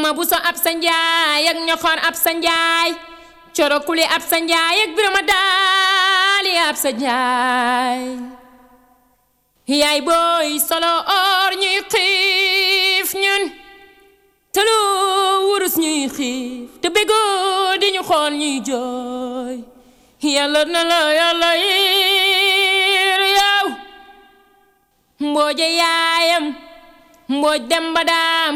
ma buso ab sa njaay ak ñoxor ab sa njaay coro kuli ab sa njaay ak birama daali ab sa njaay yaay booy solo or ñuy xiif ñun te lu wurus ñuy xiif te bégoo di ñu xool ñuy jooy yàlla na la yàlla yiir yow mbooje yaayam mbooj dem ba daam